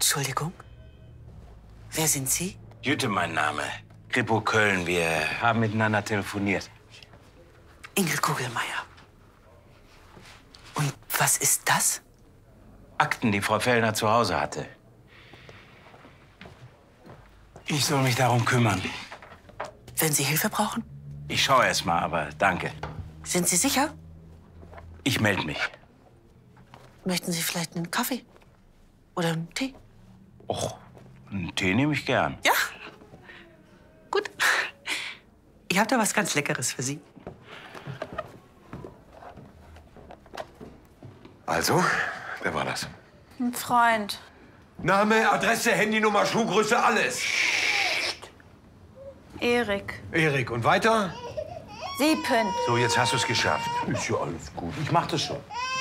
Entschuldigung? Wer sind Sie? Jütte, mein Name. Kripo Köln. Wir haben miteinander telefoniert. Ingrid Kugelmeier. Und was ist das? Akten, die Frau Fellner zu Hause hatte. Ich soll mich darum kümmern. Wenn Sie Hilfe brauchen? Ich schaue erst mal, aber danke. Sind Sie sicher? Ich melde mich. Möchten Sie vielleicht einen Kaffee? Oder einen Tee? Och, einen Tee nehme ich gern. Ja? Gut. Ich habe da was ganz Leckeres für Sie. Also, wer war das? Ein Freund. Name, Adresse, Handynummer, Schuhgröße, alles. Erik. Erik, und weiter? Siepen. So, jetzt hast du es geschafft. Ist ja alles gut. Ich mach das schon.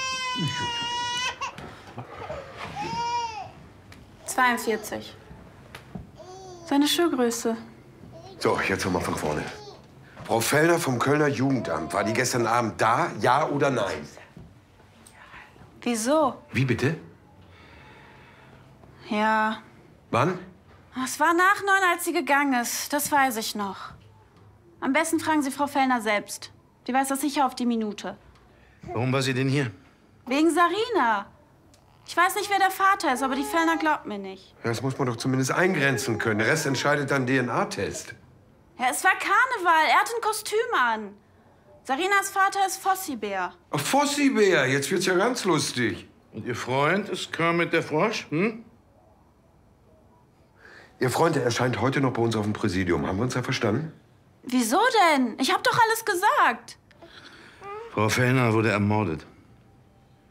42. Seine Schuhgröße. So, jetzt nochmal von vorne. Frau Fellner vom Kölner Jugendamt, war die gestern Abend da, ja oder nein? Wieso? Wie bitte? Ja. Wann? Es war nach 9, als sie gegangen ist. Das weiß ich noch. Am besten fragen Sie Frau Fellner selbst. Die weiß das sicher auf die Minute. Warum war sie denn hier? Wegen Sarina. Ich weiß nicht, wer der Vater ist, aber die Fellner glaubt mir nicht. Ja, das muss man doch zumindest eingrenzen können. Der Rest entscheidet dann DNA-Test. Ja, es war Karneval. Er hatte ein Kostüm an. Sarinas Vater ist Fossibär. Ach, Fossibär, jetzt wird's ja ganz lustig. Und Ihr Freund ist Kermit der Frosch, hm? Ihr Freund, der erscheint heute noch bei uns auf dem Präsidium. Haben wir uns da verstanden? Wieso denn? Ich hab doch alles gesagt. Frau Fellner wurde ermordet.